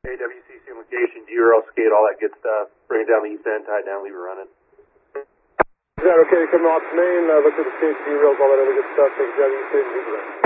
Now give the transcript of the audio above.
AWCC location, Euro skate, all that good stuff. Bring it down the east end, tie it down, leave it running. Is that okay? Coming off main, look at the skate, G-rails, all that other good stuff. Take it down the east end, leave it running.